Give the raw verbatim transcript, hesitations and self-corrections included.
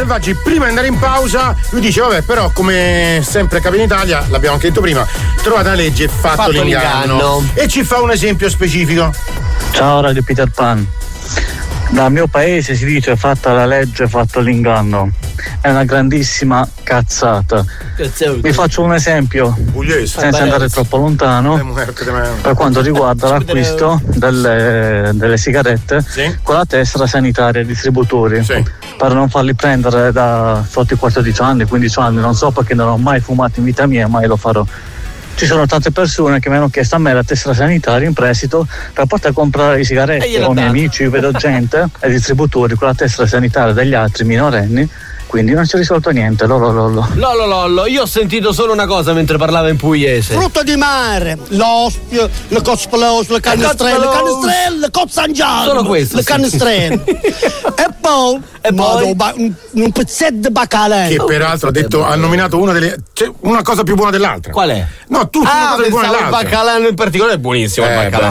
Selvaggi, prima di andare in pausa, lui dice vabbè, però come sempre capita in Italia, l'abbiamo anche detto prima, trovate la legge, fatto, fatto l'inganno. l'inganno. E ci fa un esempio specifico. Ciao Radio Peter Pan. Dal mio paese si dice fatta la legge, fatto l'inganno. È una grandissima cazzata. Vi faccio un esempio Pugliese, senza andare troppo lontano per quanto riguarda l'acquisto delle, delle sigarette, sì, con la tessera sanitaria ai distributori, sì, per non farli prendere da sotto i quattordici anni, quindici anni, non so perché non ho mai fumato in vita mia, mai lo farò. Ci sono tante persone che mi hanno chiesto a me la tessera sanitaria in prestito per poter comprare le sigarette, o miei amici, io vedo gente ai distributori con la tessera sanitaria degli altri minorenni, quindi non si è risolto niente. Lollo lollo. Lollo lollo. Io ho sentito solo una cosa mentre parlava in pugliese. Frutto di mare, l'ospio, le cosplose, le canestrelle, le canestrelle, le cozzangiane. Solo questo. Le sì. canestrelle. e poi, e poi? Ba- un, un pezzetto di baccalà. Che peraltro ha detto, ha nominato una delle. Cioè, una cosa più buona dell'altra. Qual è? No, tutte ah, una cosa più buona dell'altra. Il baccalà in particolare è buonissimo. Eh, il baccalà.